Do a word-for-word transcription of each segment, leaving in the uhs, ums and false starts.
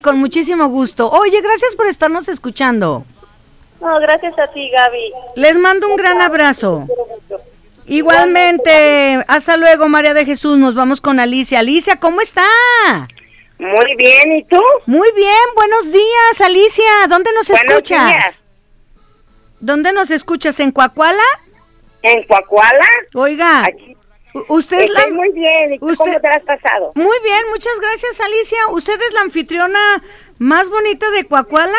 Con muchísimo gusto. Oye, gracias por estarnos escuchando. No, gracias a ti, Gaby. Les mando un gran abrazo. Igualmente. Hasta luego, María de Jesús. Nos vamos con Alicia. Alicia, ¿cómo está? Muy bien, ¿y tú? Muy bien, buenos días, Alicia. ¿Dónde nos Buenos escuchas? días. ¿Dónde nos escuchas? ¿En Coahuila? ¿En Coahuila? Oiga, Aquí. usted es Estoy la... muy bien, ¿y tú usted... cómo te has pasado? Muy bien, muchas gracias, Alicia. ¿Usted es la anfitriona más bonita de Coahuila?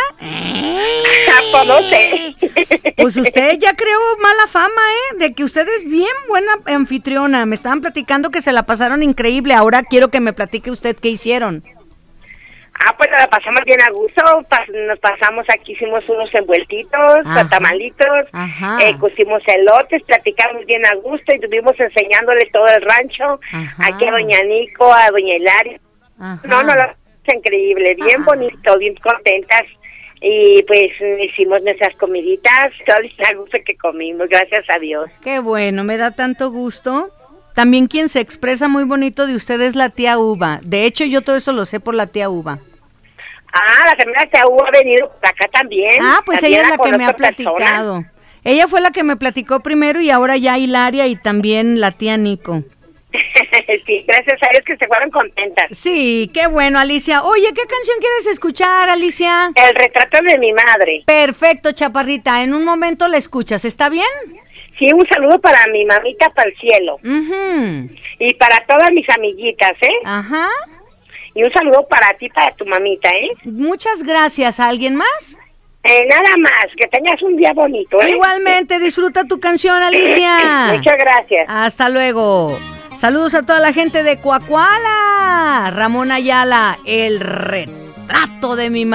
Pues no sé. Pues usted ya creó mala fama, ¿eh? De que usted es bien buena anfitriona. Me estaban platicando que se la pasaron increíble. Ahora quiero que me platique usted qué hicieron. Ah, pues la pasamos bien a gusto. Pas- nos pasamos aquí, hicimos unos envueltitos, Ajá. tamalitos, Ajá. eh, cocimos elotes, platicamos bien a gusto y estuvimos enseñándole todo el rancho. Ajá. Aquí a doña Nico, a doña Hilaria. Ajá. No, no, lo es increíble, bien Ah. bonito, bien contentas. Y pues hicimos nuestras comiditas, todo el gusto que comimos, gracias a Dios. Qué bueno, me da tanto gusto. También quien se expresa muy bonito de usted es la tía Uva. De hecho, yo todo eso lo sé por la tía Uva. Ah, la señora Tau ha venido por acá también. Ah, pues También ella es la que me ha conozco en persona. platicado. Ella fue la que me platicó primero y ahora ya Hilaria y también la tía Nico. Sí, gracias a Dios que se fueron contentas. Sí, qué bueno, Alicia. Oye, ¿qué canción quieres escuchar, Alicia? El retrato de mi madre. Perfecto, chaparrita. En un momento la escuchas, ¿está bien? Sí, un saludo para mi mamita para el cielo. Mhm. Y para todas mis amiguitas, ¿eh? Ajá. Y un saludo para ti, para tu mamita, ¿eh? Muchas gracias. ¿A alguien más? Eh, nada más, que tengas un día bonito, ¿eh? Igualmente, disfruta tu canción, Alicia. Muchas gracias. Hasta luego. Saludos a toda la gente de Coahuila. Ramón Ayala, el retrato de mi madre.